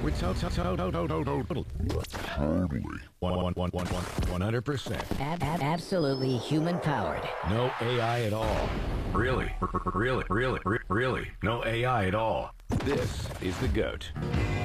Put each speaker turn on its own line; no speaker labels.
Totally. 100%.
Absolutely human powered.
No AI at all. Really? No AI at all. This is the GOAT.